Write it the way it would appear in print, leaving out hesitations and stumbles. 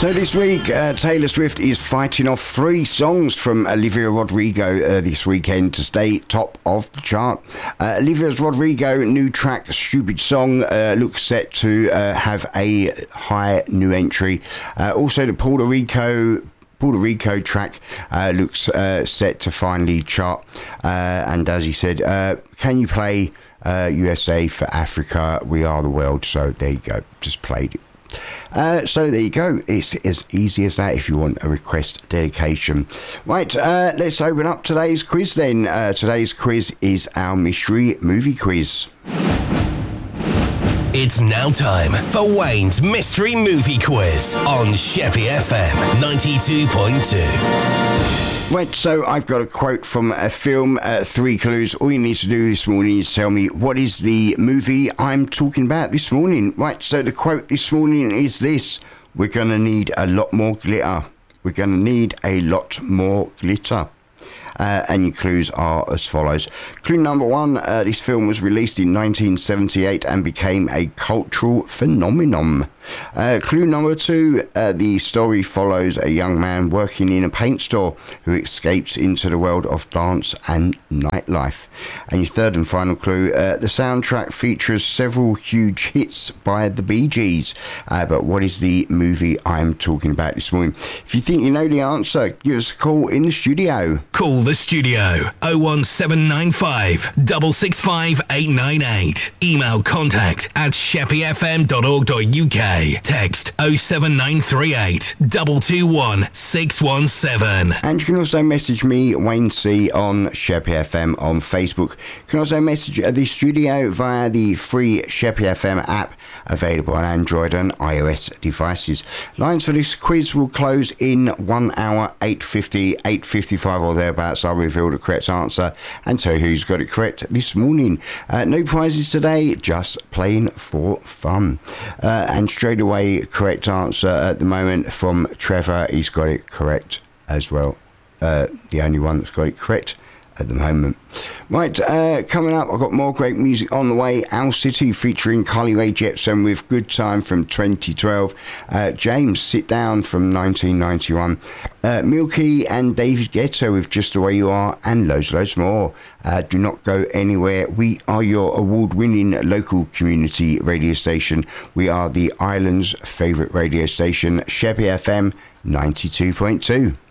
So this week, Taylor Swift is fighting off 3 songs from Olivia Rodrigo this weekend to stay top of the chart. Olivia Rodrigo new track Stupid Song looks set to have a high new entry. Also the Puerto Rico track looks set to finally chart. And as he said, can you play USA for Africa? We are the world. So there you go. Just played it. So there you go. It's as easy as that if you want a request dedication. Right, let's open up today's quiz then. Today's quiz is our mystery movie quiz. It's now time for Wayne's Mystery Movie Quiz on Sheppy FM 92.2. Right, so I've got a quote from a film, 3 clues. All you need to do this morning is tell me what is the movie I'm talking about this morning. Right, so the quote this morning is this: we're going to need a lot more glitter. We're going to need a lot more glitter. And your clues are as follows. Clue number 1, this film was released in 1978 and became a cultural phenomenon. Clue number 2, the story follows a young man working in a paint store who escapes into the world of dance and nightlife. And your third and final clue, the soundtrack features several huge hits by the Bee Gees. But what is the movie I'm talking about this morning? If you think you know the answer, give us a call in the studio. Call the studio 01795 665 898. Email contact at sheppyfm.org.uk. Text 07938 221 617. And you can also message me, Wayne C, on Sheppy FM on Facebook. You can also message the studio via the free Sheppy FM app, available on Android and iOS devices. Lines for this quiz will close in 1 hour, 8:50, 8:55 or thereabouts. I'll reveal the correct answer and tell you who's got it correct this morning. No prizes today, just playing for fun. And straight away, correct answer at the moment from Trevor. He's got it correct as well. The only one that's got it correct at the moment. Right, coming up, I've got more great music on the way. Owl City featuring Carly Rae Jepsen with Good Time from 2012. James, Sit Down from 1991. Milky and David Guetta with Just the Way You Are, and loads more. Do not go anywhere. We are your award-winning local community radio station. We are the island's favourite radio station, Sheppy FM 92.2.